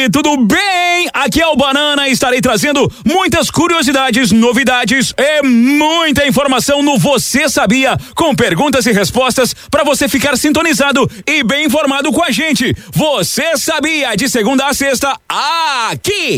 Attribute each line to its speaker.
Speaker 1: aí, tudo bem? Aqui é o Banana e estarei trazendo muitas curiosidades, novidades e muita informação no Você Sabia, com perguntas e respostas para você ficar sintonizado e bem informado com a gente. Você Sabia, de segunda a sexta, aqui